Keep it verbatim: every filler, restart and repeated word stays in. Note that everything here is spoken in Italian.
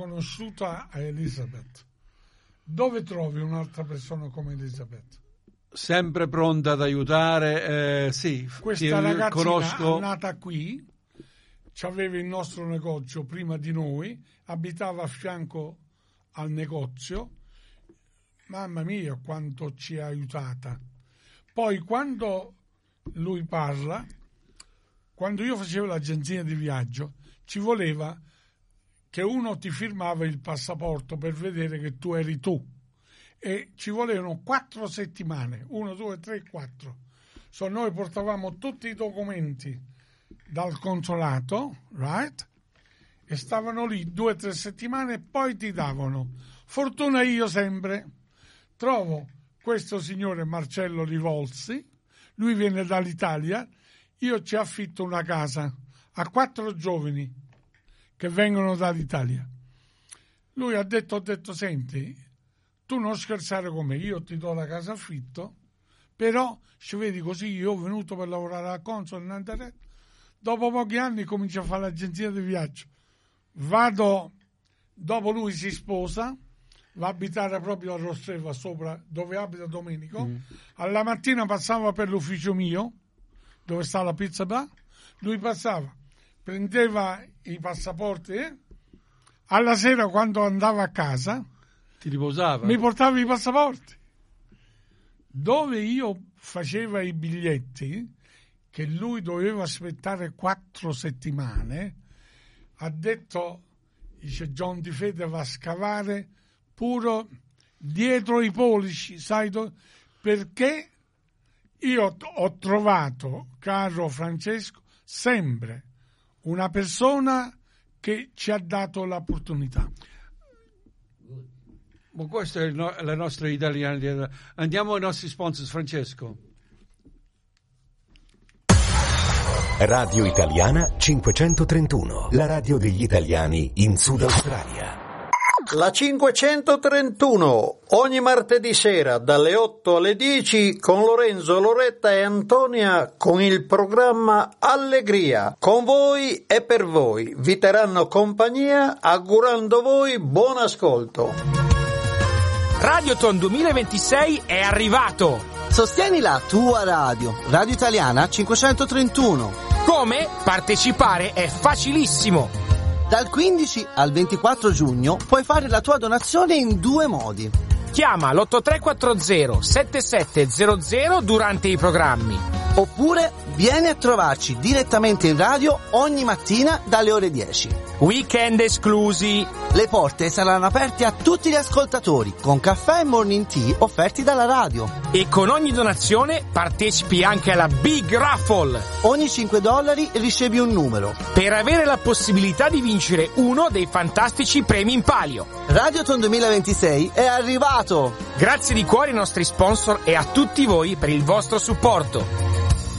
conosciuta Elizabeth. Dove trovi un'altra persona come Elizabeth? Sempre pronta ad aiutare, eh, sì. Questa ragazzina conosco... è nata qui, aveva il nostro negozio prima di noi, abitava a fianco al negozio. Mamma mia, quanto ci ha aiutata. Poi quando lui parla, quando io facevo l'agenzia di viaggio, ci voleva che uno ti firmava il passaporto per vedere che tu eri tu, e ci volevano quattro settimane, uno, due, tre, quattro. So, noi portavamo tutti i documenti dal consolato, right? E stavano lì due o tre settimane e poi ti davano. Fortuna io sempre trovo questo signore Marcello Rivolsi, lui viene dall'Italia, io ci affitto una casa a quattro giovani che vengono dall'Italia. Lui ha detto, ho detto, senti, tu non scherzare con me, io ti do la casa affitto, però ci vedi così, io ho venuto per lavorare alla Consol in Internet, dopo pochi anni comincio a fare l'agenzia di viaggio, vado, dopo lui si sposa, va a abitare proprio a Rostreva, sopra dove abita Domenico, mm. alla mattina passava per l'ufficio mio, dove sta la pizza bar, lui passava, prendeva i passaporti, eh? Alla sera quando andava a casa ti riposava, mi portava i passaporti. Dove io facevo i biglietti, che lui doveva aspettare quattro settimane, ha detto, dice, John Di Fede va a scavare puro dietro i polici, sai, perché io ho trovato, caro Francesco, sempre una persona che ci ha dato l'opportunità. Ma questa è no, la nostra italiana. Andiamo ai nostri sponsors, Francesco. Radio Italiana cinquecentotrentuno, la radio degli italiani in Sud Australia. La cinquecentotrentuno, ogni martedì sera dalle otto alle dieci con Lorenzo, Loretta e Antonia con il programma Allegria. Con voi e per voi. Vi terranno compagnia augurando voi buon ascolto. Radioton duemilaventisei è arrivato. Sostieni la tua radio. Radio Italiana cinquecentotrentuno. Come? Partecipare è facilissimo. Dal quindici al ventiquattro giugno puoi fare la tua donazione in due modi. Chiama l'otto tre quattro zero sette sette zero zero durante i programmi. Oppure vieni a trovarci direttamente in radio ogni mattina dalle ore dieci. Weekend esclusi. Le porte saranno aperte a tutti gli ascoltatori con caffè e morning tea offerti dalla radio. E con ogni donazione partecipi anche alla Big Raffle. Ogni cinque dollari ricevi un numero per avere la possibilità di vincere uno dei fantastici premi in palio. Radioton duemilaventisei è arrivato. Grazie di cuore ai nostri sponsor e a tutti voi per il vostro supporto.